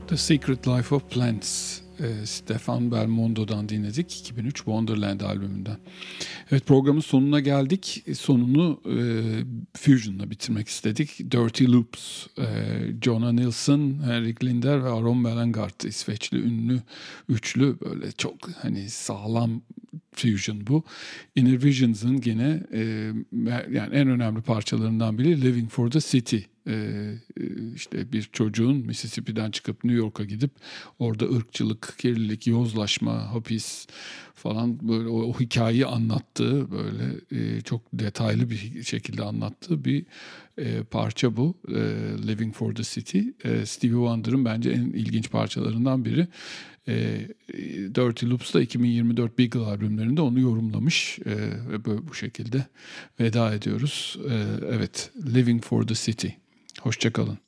The Secret Life of Plants, Stefan Belmondo'dan dinledik. 2003 Wonderland albümünden. Evet, programın sonuna geldik. Sonunu Fusion'la bitirmek istedik. Dirty Loops, Jonah Nilsson, Henrik Linder ve Aron Melengard, İsveçli ünlü üçlü, böyle çok hani sağlam Fusion bu. Inner Visions'ın gene yani en önemli parçalarından biri Living for the City. İşte bir çocuğun Mississippi'den çıkıp New York'a gidip orada ırkçılık, kirlilik, yozlaşma, hapis falan, böyle o hikayeyi anlattığı, böyle çok detaylı bir şekilde anlattığı bir parça bu. Living for the City. Stevie Wonder'ın bence en ilginç parçalarından biri. Dirty Loops da 2024 Beagle albümlerinde onu yorumlamış ve böyle bu şekilde veda ediyoruz. Evet, Living for the City. Hoşça kalın.